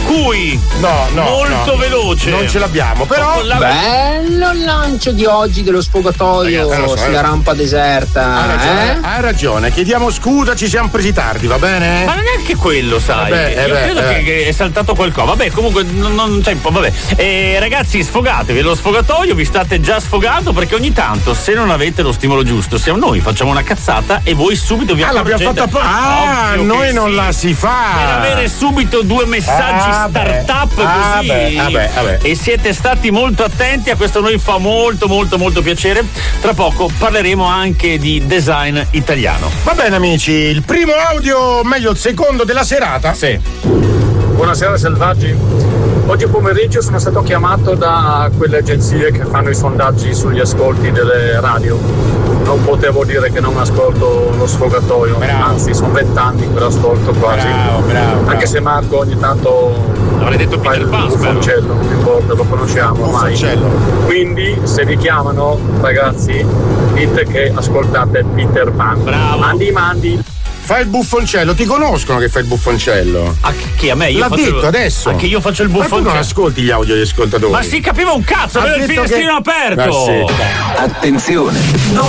cui molto veloce. Non ce l'abbiamo, però. Bello il lancio di oggi dello sfogatoio sulla rampa deserta. Hai ragione, chiediamo scusa, ci siamo presi tardi, va bene? Ma non è anche quello, sai. Io credo che è saltato qualcosa. Vabbè, comunque non c'è. Vabbè. Ragazzi, sfogatevi, lo sfogatoio vi state già sfogando, perché ogni tanto, se non avete lo stimolo giusto, siamo noi, facciamo una cazzata e voi subito vi accorgete. L'abbiamo fatta noi non la si fa. Per avere subito 2 messaggi startup così. Vabbè. E siete stati molto attenti, a questo noi fa molto piacere. Tra poco parleremo anche di design italiano. Va bene amici, il primo audio, meglio il secondo della serata. Sì. Buonasera Selvaggi. Oggi pomeriggio sono stato chiamato da quelle agenzie che fanno i sondaggi sugli ascolti delle radio. Non potevo dire che non ascolto lo sfogatoio, anzi sono 20 anni che lo ascolto quasi. Bravo. Anche se Marco ogni tanto avrei detto Peter Pan, Buffoncello, non importa, lo conosciamo ormai. Quindi se vi chiamano, ragazzi, dite che ascoltate Peter Pan. Bravo. Mandi. Fai il buffoncello, ti conoscono che fai il buffoncello. Chi a me? Io l'ha detto adesso. Anche io faccio il buffoncello. Ma tu non ascolti gli audio degli ascoltatori. Ma si capiva un cazzo, aveva il finestrino aperto. Attenzione, non